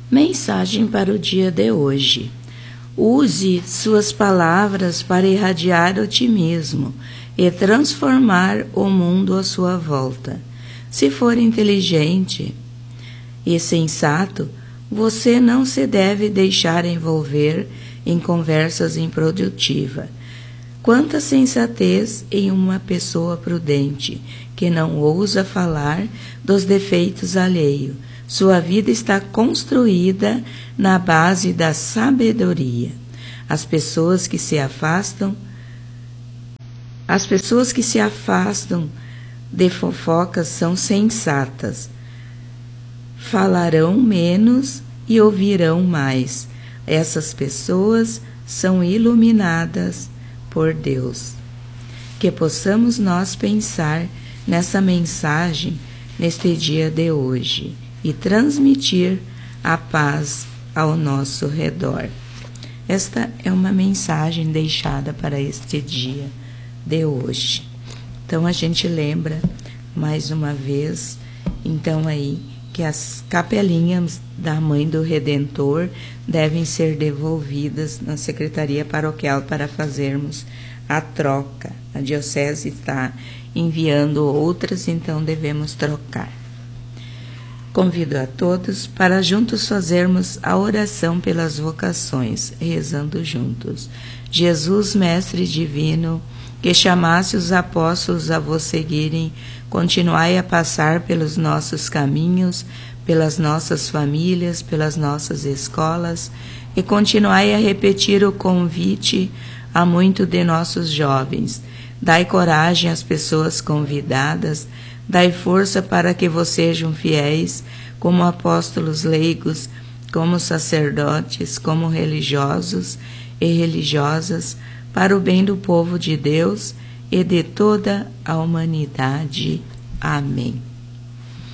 Mensagem para o dia de hoje. Use suas palavras para irradiar otimismo e transformar o mundo à sua volta. Se for inteligente e sensato, você não se deve deixar envolver em conversas improdutivas. Quanta sensatez em uma pessoa prudente, que não ousa falar dos defeitos alheios. Sua vida está construída na base da sabedoria. As pessoas que se afastam de fofocas são sensatas. Falarão menos e ouvirão mais. Essas pessoas são iluminadas por Deus. Que possamos nós pensar nessa mensagem neste dia de hoje e transmitir a paz ao nosso redor. Esta é uma mensagem deixada para este dia de hoje. Então a gente lembra mais uma vez, então aí, que as capelinhas da Mãe do Redentor devem ser devolvidas na Secretaria Paroquial para fazermos a troca. A Diocese está enviando outras, então devemos trocar. Convido a todos para juntos fazermos a oração pelas vocações, rezando juntos. Jesus, Mestre Divino, que chamasse os apóstolos a vos seguirem, continuai a passar pelos nossos caminhos, pelas nossas famílias, pelas nossas escolas, e continuai a repetir o convite a muitos de nossos jovens. Dai coragem às pessoas convidadas, dai força para que vos sejam fiéis, como apóstolos leigos, como sacerdotes, como religiosos e religiosas, para o bem do povo de Deus e de toda a humanidade. Amém.